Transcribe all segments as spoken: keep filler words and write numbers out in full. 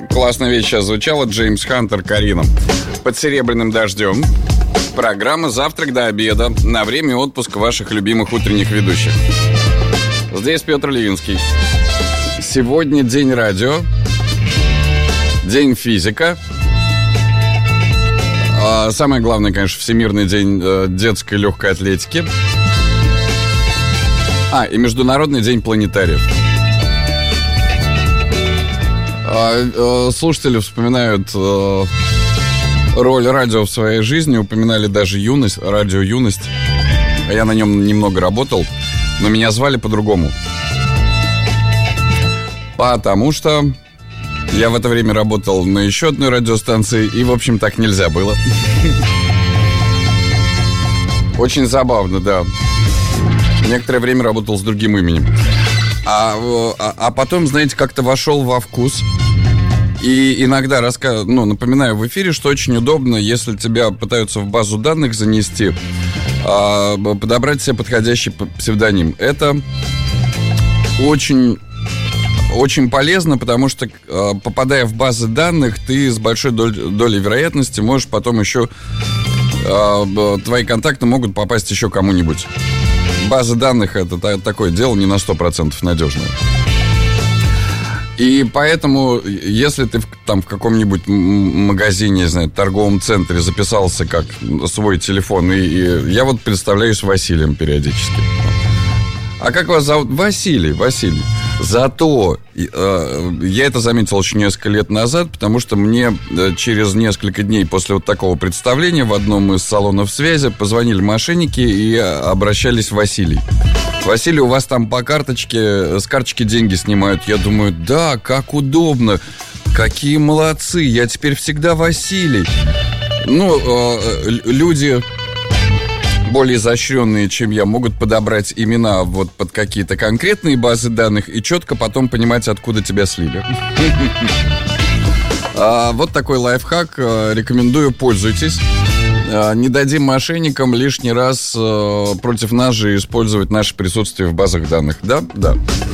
Классная вещь сейчас звучала. Джеймс Хантер, Карина. Под серебряным дождем. Программа «Завтрак до обеда» на время отпуска ваших любимых утренних ведущих. Здесь Петр Левинский. Сегодня день радио, день физика. А самое главное, конечно, Всемирный день э, детской легкой атлетики. А, и Международный день планетариев. А, э, слушатели вспоминают э, роль радио в своей жизни. Упоминали даже юность, радио «Юность». Я на нем немного работал, но меня звали по-другому. Потому что я в это время работал на еще одной радиостанции, и, в общем, так нельзя было. Очень забавно, да. Некоторое время работал с другим именем. А, а, а потом, знаете, как-то вошел во вкус. И иногда раска... ну, напоминаю в эфире, что очень удобно, если тебя пытаются в базу данных занести, а, подобрать себе подходящий псевдоним. Это очень... Очень полезно, потому что, попадая в базы данных, ты с большой долей, долей вероятности можешь потом еще... Твои контакты могут попасть еще кому-нибудь. База данных — это такое дело не на сто процентов надежное. И поэтому, если ты в, там в каком-нибудь магазине, не знаю, торговом центре записался как свой телефон, и, и я вот представляюсь Василием периодически. А как вас зовут? Василий, Василий. Зато э, я это заметил еще несколько лет назад, потому что мне э, через несколько дней после вот такого представления в одном из салонов связи позвонили мошенники и обращались: Василий. Василий, у вас там по карточке, с карточки деньги снимают. Я думаю, да, как удобно. Какие молодцы, я теперь всегда Василий. Ну, э, люди... более изощренные, чем я, могут подобрать имена вот под какие-то конкретные базы данных и четко потом понимать, откуда тебя слили. Вот такой лайфхак. Рекомендую, пользуйтесь. Не дадим мошенникам лишний раз против нас же использовать наше присутствие в базах данных. Да? Да.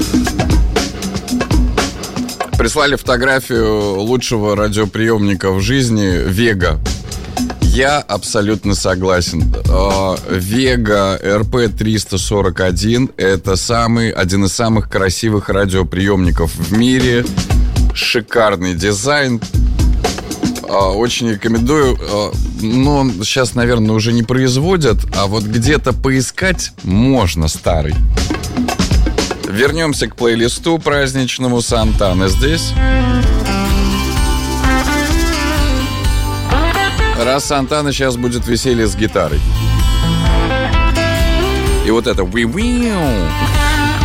Прислали фотографию лучшего радиоприемника в жизни — Вега. Я абсолютно согласен. Вега эр пи триста сорок один — это самый, один из самых красивых радиоприемников в мире. Шикарный дизайн. Очень рекомендую. Но сейчас, наверное, уже не производят, а вот где-то поискать можно старый. Вернемся к плейлисту праздничному. Сантана здесь. Раз Сантана, сейчас будет веселье с гитарой. И вот это «We will».